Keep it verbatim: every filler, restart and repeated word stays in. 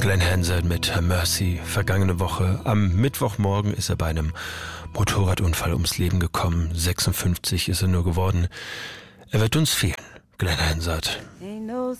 Glenn Hansard mit Mercy. Vergangene Woche am Mittwochmorgen ist er bei einem Motorradunfall ums Leben gekommen. sechsundfünfzig ist er nur geworden. Er wird uns fehlen, Glenn Hansard. Ain't no